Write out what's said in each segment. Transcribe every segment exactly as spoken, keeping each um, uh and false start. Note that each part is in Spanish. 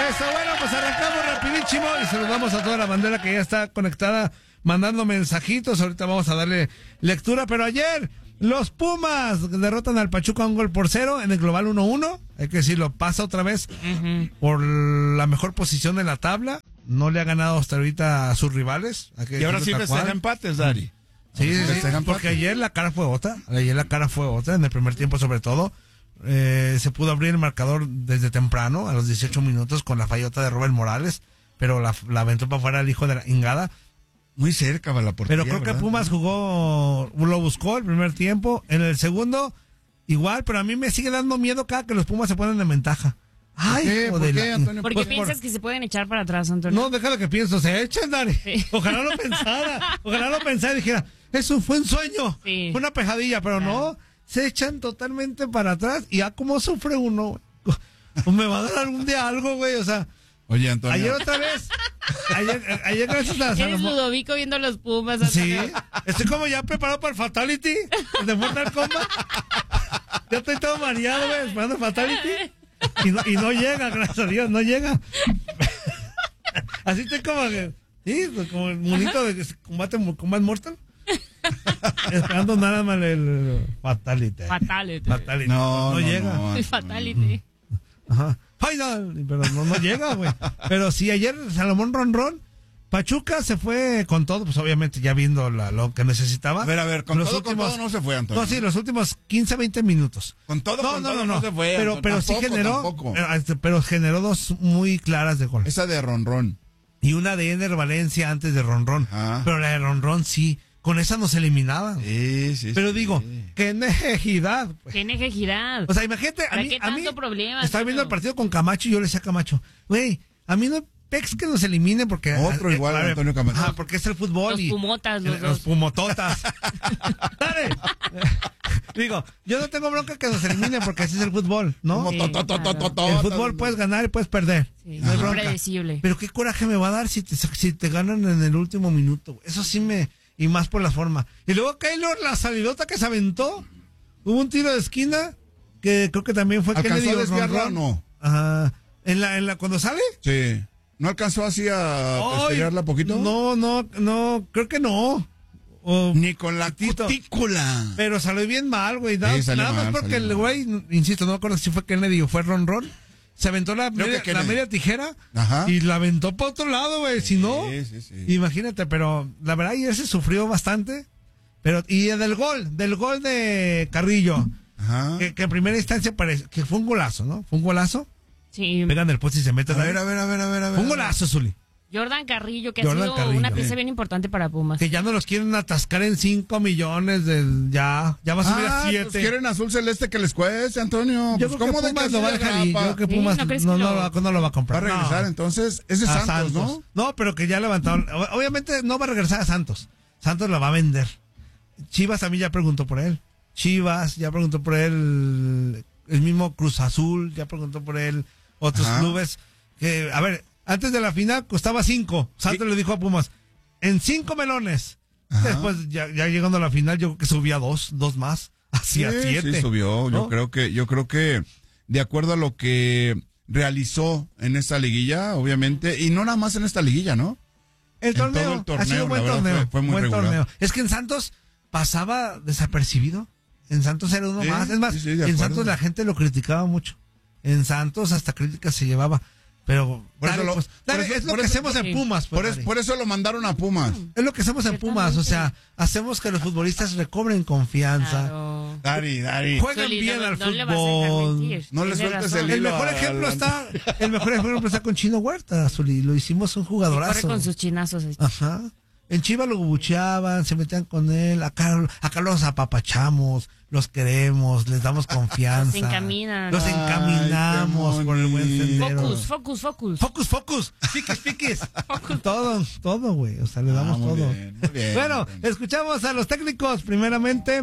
Eso, bueno, pues arrancamos rapidísimo y saludamos a toda la bandera que ya está conectada, mandando mensajitos. Ahorita vamos a darle lectura, pero ayer los Pumas derrotan al Pachuca un gol por cero en el global uno uno. Hay que decirlo, pasa otra vez uh-huh. por la mejor posición en la tabla. No le ha ganado hasta ahorita a sus rivales. Hay que y ahora sí festeja empates, Dari. Sí, sí, sí, porque ayer la cara fue otra. Ayer la cara fue otra, en el primer tiempo sobre todo. Eh, se pudo abrir el marcador desde temprano, a los dieciocho minutos, con la fallota de Robert Morales, pero la, la aventó para afuera el hijo de la Ingada. Muy cerca va la portería. Pero creo ¿verdad? que Pumas jugó, lo buscó el primer tiempo. En el segundo, igual, pero a mí me sigue dando miedo cada que los Pumas se ponen en ventaja. Ay, ¿Por qué, ¿Por qué la... Antonio? ¿Por qué pues piensas por... que se pueden echar para atrás, Antonio? No, déjalo que pienso, se echan, Dari. Sí. Ojalá lo pensara, ojalá lo pensara y dijera, eso fue un sueño, sí. fue una pejadilla, pero claro. no, se echan totalmente para atrás y ya como sufre uno, pues me va a dar algún día algo, güey, o sea. Oye, Antonio. Ayer otra vez, ayer, ayer gracias a Eres Ludovico viendo los Pumas, Antonio. Sí, estoy como ya preparado para el Fatality, el de Mortal Kombat. Ya estoy todo mareado, güey, esperando el Fatality. Y no, y no llega, gracias a Dios, no llega. Así estoy como que, sí, como el monito de combate, combate mortal. Esperando nada más el, el Fatality. Fatality. Fatality. No, no, no, no llega. No, el Fatality. Ajá. Final. Pero no, no llega, güey. Pero sí, ayer Salomón Ronrón, Pachuca se fue con todo, pues obviamente ya viendo la, lo que necesitaba. A ver, a ver, con los todo, últimos, con todo no se fue, Antonio. No, sí, los últimos quince, veinte minutos. Con todo, no, con no, todo no, no, no se fue, pero, Antonio. pero Tampoco, sí generó, tampoco. Eh, pero generó dos muy claras de gol. Esa de Ronrón. Y una de Ender Valencia antes de Ronrón. Ajá. Pero la de Ronrón sí, con esa nos eliminaban. Sí, sí, pero sí. digo, qué necesidad. Pues. Qué necesidad. O sea, imagínate, a mí, qué a mí problema, estaba viendo el partido con Camacho y yo le decía a Camacho, güey, a mí no pex que nos eliminen porque... Otro eh, igual, eh, Antonio Camacho. Ah, porque es el fútbol. Los y, pumotas, los, los, los pumototas. Dale. Digo, yo no tengo bronca que nos eliminen porque así es el fútbol, ¿no? Sí, el claro. fútbol puedes ganar y puedes perder. Sí, no hay es bronca. predecible. Pero qué coraje me va a dar si te, si te ganan en el último minuto. Eso sí me... Y más por la forma. Y luego Keylor, la salidota que se aventó. Hubo un tiro de esquina que creo que también fue ¿Alcanzó Kennedy a desviarla o no? Ajá. ¿En la, en la, cuando sale? Sí. ¿No alcanzó así a estrellarla poquito? No, no, no, creo que no. O, Ni con la tito. cutícula. Pero salió bien mal, güey. Nada, Sí, nada mal, más porque el güey, insisto, no me acuerdo si fue Kennedy o fue Ron Ron. Se aventó la, media, la media tijera. Ajá. Y la aventó para otro lado, güey. Si no, sí, sí, sí. Imagínate, pero la verdad ayer se sufrió bastante. Pero, y del gol, del gol de Carrillo. Ajá. Que, que en primera instancia parece que fue un golazo, ¿no? Fue un golazo. Sí. Pegan el poste y se meten. A ver, a ver, a ver, a ver, a ver. Fue un golazo, Zuli. Jordan Carrillo, que Jordan ha sido Carrillo, una pieza sí. bien importante para Pumas. Que ya no los quieren atascar en cinco millones del, ya, ya va a subir ah, a siete. Pues quieren azul celeste que les cueste, Antonio. Yo pues creo ¿cómo que de Pumas que lo va a dejar ir. Yo creo que Pumas sí, no, no, no, lo... no, no lo va a comprar. Va a regresar, no. entonces, es de a Santos, Santos, ¿no? No, pero que ya levantaron. Obviamente no va a regresar a Santos. Santos la va a vender. Chivas también ya preguntó por él. Chivas ya preguntó por él. El mismo Cruz Azul ya preguntó por él. Otros Ajá. clubes. Que, a ver, antes de la final costaba cinco. Santos sí. le dijo a Pumas, en cinco melones. Ajá. Después, ya, ya llegando a la final, yo creo que subía dos, dos más. Hacia sí, siete. Sí, subió. ¿no? Yo creo que, yo creo que, de acuerdo a lo que realizó en esta liguilla, obviamente, y no nada más en esta liguilla, ¿no? El en torneo, todo el torneo, ha sido un buen la torneo. Fue, fue muy buen regular. torneo. Es que en Santos pasaba desapercibido. En Santos era uno sí, más. Es más, sí, sí, en acuerdo. Santos la gente lo criticaba mucho. En Santos hasta críticas se llevaba. Pero por dale, eso lo, pues, dale, por eso, es lo por que eso, hacemos por, en Pumas. Pues, por, es, por eso lo mandaron a Pumas. Es lo que hacemos en Pumas. O sea, hacemos que los futbolistas recobren confianza. Claro. Dari, Dari. Jueguen Zuli, bien no, al no fútbol. Le vas a dejar mentir. No le Tiene sueltes razón. el El hilo mejor a- ejemplo a- está, el mejor ejemplo está con Chino Huerta, Zuli. Lo hicimos un jugadorazo. Corre con sus chinazos. Ajá. En Chivas lo bucheaban, se metían con él. Acá, acá los apapachamos, los queremos, les damos confianza. Los encaminan. Los encaminamos Ay, por el buen sendero. Focus, focus, focus. Focus, focus. Piquis, piquis. Todo, todo, güey. O sea, le damos Ah, muy todo. bien, muy bien, Bueno, muy bien. escuchamos a los técnicos. Primeramente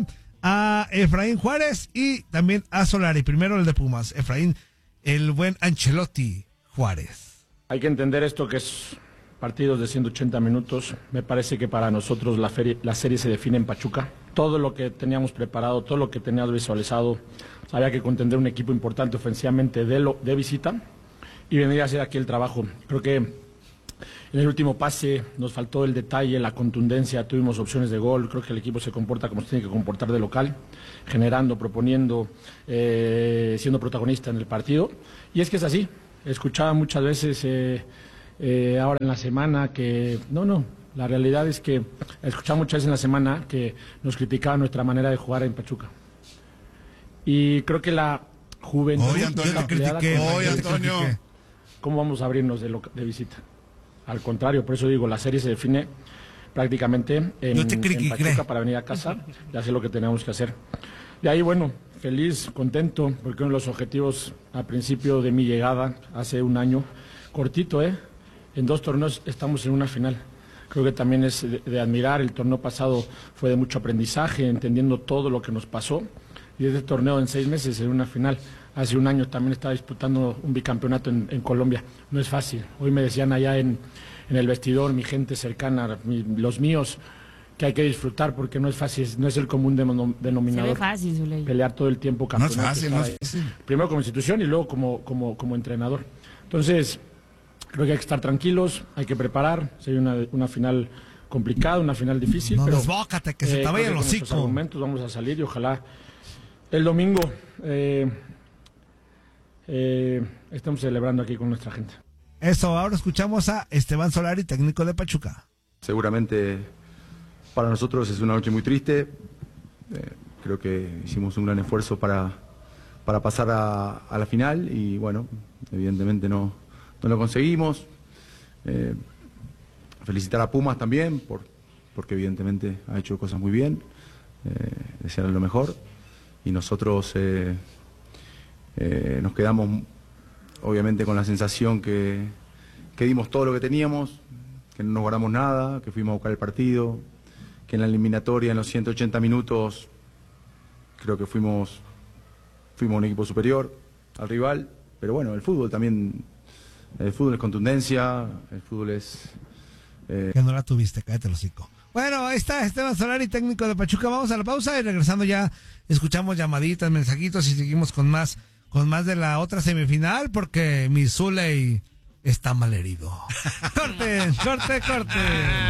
a Efraín Juárez y también a Solari. Primero el de Pumas. Efraín, el buen Ancelotti Juárez. Hay que entender esto que es partidos de ciento ochenta minutos. Me parece que para nosotros la, ferie, la serie se define en Pachuca. Todo lo que teníamos preparado, todo lo que teníamos visualizado, había que contender un equipo importante ofensivamente de, lo, de visita. y venir a hacer aquí el trabajo. Creo que en el último pase nos faltó el detalle, la contundencia, tuvimos opciones de gol, creo que el equipo se comporta como se tiene que comportar de local, generando, proponiendo, eh, siendo protagonista en el partido, y es que es así. Escuchaba muchas veces eh, eh, ahora en la semana que, no, no, la realidad es que escuchaba muchas veces en la semana que nos criticaban nuestra manera de jugar en Pachuca. Y creo que la juventud... Oye, Antonio, yo te critiqué, Oye, yo te Antonio. critiqué. ¿Cómo vamos a abrirnos de, loca- de visita? Al contrario, por eso digo, la serie se define prácticamente en, Yo te en critiqué. Pachuca para venir a casa y hacer lo que tenemos que hacer. De ahí, bueno, feliz, contento, porque uno de los objetivos al principio de mi llegada, hace un año, cortito, ¿eh? En dos torneos estamos en una final. Creo que también es de, de admirar. El torneo pasado fue de mucho aprendizaje, entendiendo todo lo que nos pasó. Y este torneo en seis meses en una final. Hace un año también estaba disputando un bicampeonato en, en Colombia. No es fácil. Hoy me decían allá en, en el vestidor, mi gente cercana, mi- los míos, que hay que disfrutar porque no es fácil, no es el común denom- Se ve denominador. fácil, Zuley. Pelear todo el tiempo No es campeonatos fácil, no cada- es fácil. Primero como institución y luego como, como, como entrenador. Entonces, creo que hay que estar tranquilos, hay que preparar. Sería una, una final complicada, una final difícil. No pero, desbócate, que se te creo vaya que el con nuestros hocico. argumentos vamos a salir y ojalá el domingo eh, eh, estemos celebrando aquí con nuestra gente. Eso, ahora escuchamos a Esteban Solari, técnico de Pachuca. Seguramente para nosotros es una noche muy triste. Eh, creo que hicimos un gran esfuerzo para, para pasar a, a la final y bueno, evidentemente no, no lo conseguimos. Eh, felicitar a Pumas también por, porque evidentemente ha hecho cosas muy bien. Eh, desearle lo mejor y nosotros eh, eh, nos quedamos obviamente con la sensación que, que dimos todo lo que teníamos, que no nos guardamos nada, que fuimos a buscar el partido, que en la eliminatoria en los ciento ochenta minutos creo que fuimos, fuimos un equipo superior al rival, pero bueno, el fútbol también, el fútbol es contundencia, el fútbol es... eh, Que no la tuviste, cállate el hocico. Bueno, ahí está Esteban Solari, técnico de Pachuca. Vamos a la pausa y regresando ya escuchamos llamaditas, mensajitos y seguimos con más, con más de la otra semifinal porque mi Zuley está mal herido. Corte, corte, corte.